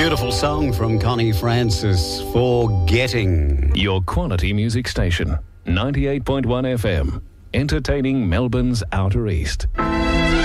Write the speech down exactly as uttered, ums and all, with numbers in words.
Beautiful song from Connie Francis, Forgetting. Your quality music station, ninety-eight point one F M, entertaining Melbourne's Outer East.